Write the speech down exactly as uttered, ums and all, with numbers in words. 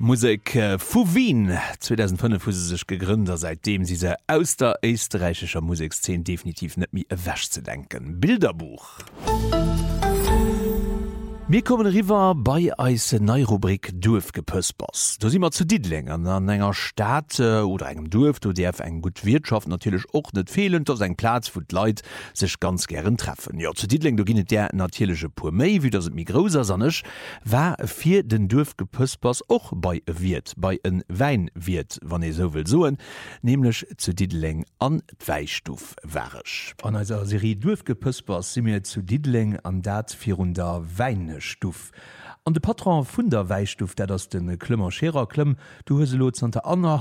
Musik äh, vu Wien zweitausendfünf fu se sech gegründer, seitdem sie se aus der österreichischer Musikszene definitiv net mi ewäsch zu denken. Bilderbuch. Wir kommen river bei eise Neurubrik Dorfgepöspers. Da sind wir zu Diedlingen an enger Stadt äh, oder engem Dorf, wo der eng gut Wirtschaft natürlich auch nicht fehlen, das ein Platz, wo die Leute sich ganz gern treffen. Ja, zu Diedlingen, da ginnet der natürliche Purmei, wie das mi großer sonnech, war für den Dorfgepöspers auch bei e Wirt, bei en Weinwirt, wann ihr so will soen, nämlich zu Diedling an Weichstuf warch. An einer Serie Dorfgepöspers sind wir zu Diedling an dat vierhundert Wein Stuuf. An de Patron vun der Weichstuuf, dat ass den Klmmer Scherer Klmm, du hue se lo zenter aner